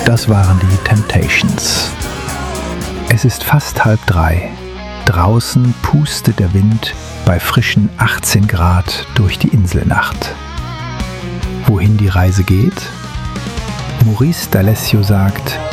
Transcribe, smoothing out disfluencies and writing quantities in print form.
Das waren die Temptations. Es ist fast 2:30. Draußen pustet der Wind bei frischen 18 Grad durch die Inselnacht. Wohin die Reise geht? Maurice D'Alessio sagt: